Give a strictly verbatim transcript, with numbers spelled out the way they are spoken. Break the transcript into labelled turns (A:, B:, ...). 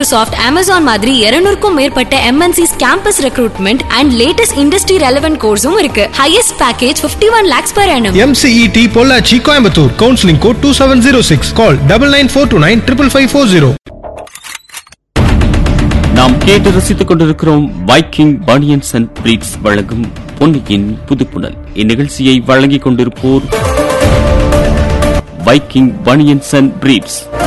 A: Microsoft, Amazon மாதிரி இருநூறுக்கும் மேற்பட்ட MNCs campus recruitment and latest industry relevant கோர்ஸும் இருக்கு. Highest package fifty one lakhs per annum.
B: M C E T Pollachi Coimbatore. Counselling code two seven zero six. கால் nine nine four two nine five five four zero.
C: நாம் கேட்டு ரசித்துக் கொண்டிருக்கிறோம் Viking banians and breeds வழங்கும் பொன்னியின் புதுப்புணல். இந்நிகழ்ச்சியை வழங்கிக் கொண்டிருப்போர் Viking banians and breeds.